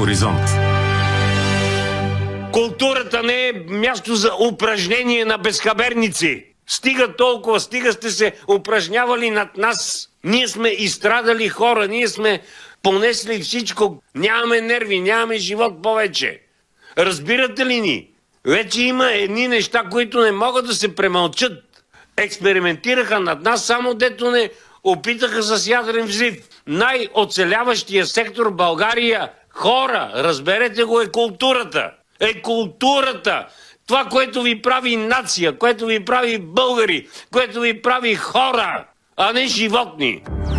Хоризонт. Културата не е място за упражнение на безхаберници. Стига толкова, стига сте се упражнявали над нас. Ние сме изстрадали хора, ние сме понесли всичко. Нямаме нерви, нямаме живот повече. Разбирате ли ни? Вече има едни неща, които не могат да се премълчат. Експериментираха над нас, само дето не опитаха с ядрен взрив. Най-оцеляващия сектор в България, хора, разберете го, е културата. Културата. Това, което ви прави нация, което ви прави българи, което ви прави хора, а не животни.